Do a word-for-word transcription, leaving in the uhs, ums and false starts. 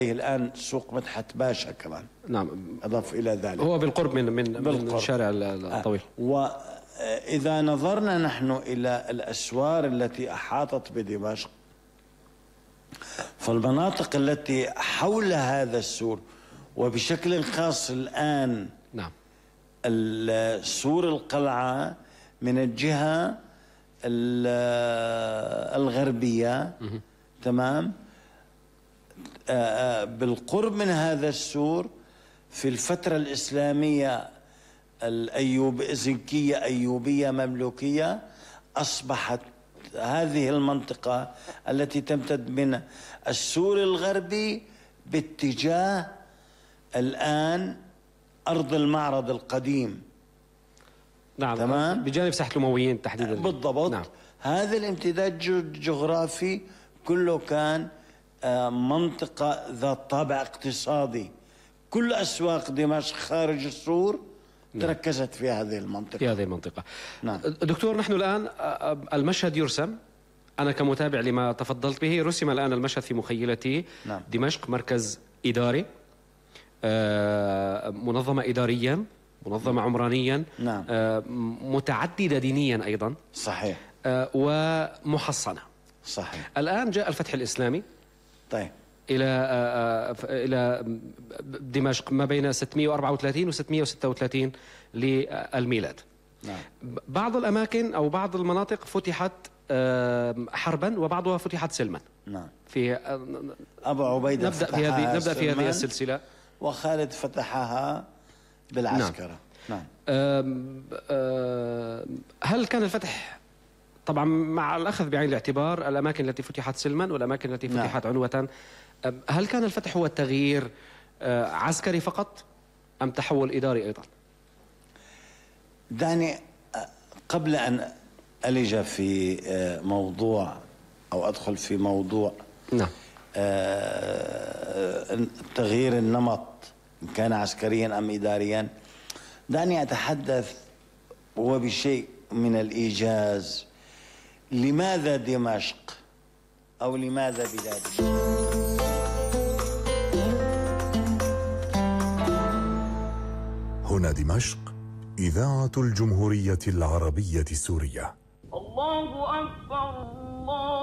الآن سوق مدحت باشا كمان. نعم. أضاف إلى ذلك. هو بالقرب من من, بالقرب. من الشارع الطويل. آه. وإذا نظرنا نحن إلى الأسوار التي أحاطت بدمشق، فالمناطق التي حول هذا السور وبشكل خاص الآن نعم سور القلعة من الجهة الغربية تمام، بالقرب من هذا السور في الفترة الإسلامية الأيوب زنكية أيوبية مملوكية أصبحت هذه المنطقة التي تمتد من السور الغربي باتجاه الآن أرض المعرض القديم. نعم تمام، بجانب ساحة الأمويين تحديدا. بالضبط. نعم. هذا الامتداد الجغرافي كله كان منطقة ذات طابع اقتصادي. كل أسواق دمشق خارج السور نعم. تركزت في هذه المنطقة في هذه المنطقة. نعم. دكتور، نحن الآن المشهد يرسم، أنا كمتابع لما تفضلت به رسم الآن المشهد في مخيلتي. نعم. دمشق مركز إداري، منظمة إداريا، منظمة عمرانيا، نعم. متعددة دينيا أيضا. صحيح. ومحصنة. صحيح. الآن جاء الفتح الإسلامي طيب إلى إلى دمشق ما بين ستمئة وأربعة وثلاثين و ستمئة وستة وثلاثين للميلاد. نعم. بعض الأماكن أو بعض المناطق فتحت حربا وبعضها فتحت سلما. نعم. في أبو عبيدة نبدأ في هذه نبدأ في هذه السلسلة، وخالد فتحها بالعسكرة. نعم. نعم. هل كان الفتح طبعا مع الأخذ بعين الاعتبار الأماكن التي فتحت سلما والأماكن التي فتحت نعم. عنوة، هل كان الفتح هو التغيير عسكري فقط أم تحول إداري أيضا؟ دعني قبل أن ألج في موضوع أو أدخل في موضوع نعم تغيير النمط إن كان عسكريا أم إداريا، دعني أتحدث وبشيء من الإيجاز. لماذا دمشق أو لماذا بلاد هنا دمشق، إذاعة الجمهورية العربية السورية. الله أكبر الله